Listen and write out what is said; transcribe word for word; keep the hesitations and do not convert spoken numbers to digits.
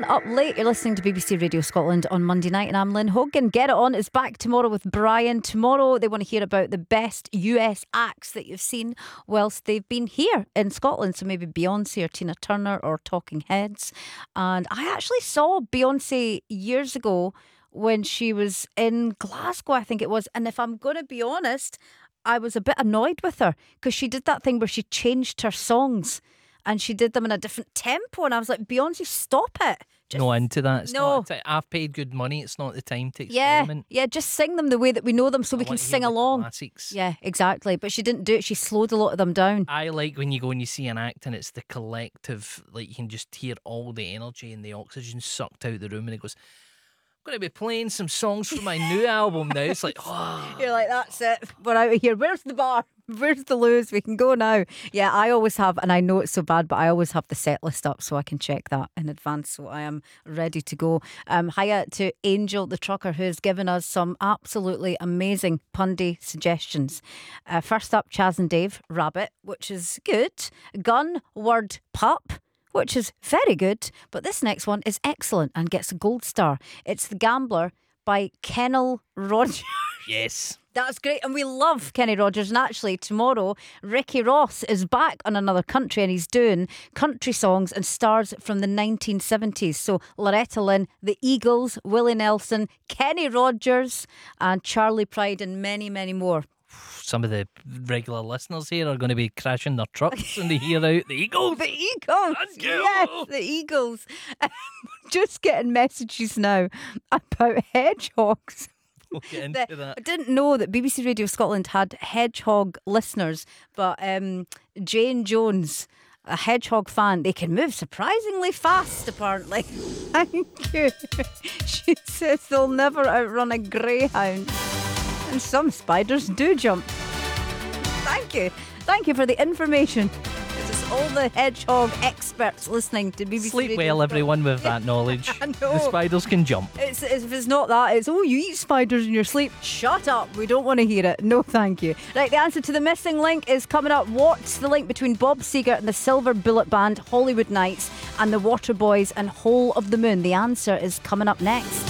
up late. You're listening to B B C Radio Scotland on Monday night, and I'm Lynn Hogan. Get It On is back tomorrow with Brian. Tomorrow they want to hear about the best U S acts that you've seen whilst they've been here in Scotland. So maybe Beyonce or Tina Turner or Talking Heads. And I actually saw Beyonce years ago when she was in Glasgow, I think it was. And if I'm going to be honest, I was a bit annoyed with her because she did that thing where she changed her songs. And she did them in a different tempo. And I was like, Beyonce, stop it. Just, no into that. It's no. Not, I've paid good money. It's not the time to yeah, experiment. Yeah, just sing them the way that we know them so I we can want to sing hear the along. Classics. Yeah, exactly. But she didn't do it. She slowed a lot of them down. I like when you go and you see an act and it's the collective, like you can just hear all the energy and the oxygen sucked out the room, and it goes, I'm going to be playing some songs from my new album now. It's like, oh. You're like, that's it. We're out of here. Where's the bar? Where's the loos? We can go now. Yeah, I always have, and I know it's so bad, but I always have the set list up so I can check that in advance, so I am ready to go. Um, hiya to Angel the trucker, who's given us some absolutely amazing pundy suggestions. Uh, first up, Chaz and Dave, Rabbit, which is good. Gun, Word, Pup, which is very good. But this next one is excellent and gets a gold star. It's The Gambler by Kennel Rogers. Yes. That's great, and we love Kenny Rogers. And actually tomorrow Ricky Ross is back on Another Country, and he's doing country songs and stars from the nineteen seventies. So Loretta Lynn, the Eagles, Willie Nelson, Kenny Rogers and Charlie Pride, and many, many more. Some of the regular listeners here are going to be crashing their trucks when they hear out the Eagles. The Eagles, yes, the Eagles. Just getting messages now about hedgehogs. We'll get into the, that. I didn't know that B B C Radio Scotland had hedgehog listeners, but um, Jane Jones, a hedgehog fan, they can move surprisingly fast, apparently. Thank you. She says they'll never outrun a greyhound. And some spiders do jump. Thank you. Thank you for the information. This is all the hedgehog experts listening to B B C Sleep Radio well, everyone, with that knowledge. I know. The spiders can jump. It's, it's, if it's not that, it's, oh, you eat spiders in your sleep. Shut up. We don't want to hear it. No, thank you. Right, the answer to the missing link is coming up. What's the link between Bob Seger and the Silver Bullet Band, Hollywood Nights, and the Waterboys and Whole of the Moon? The answer is coming up next.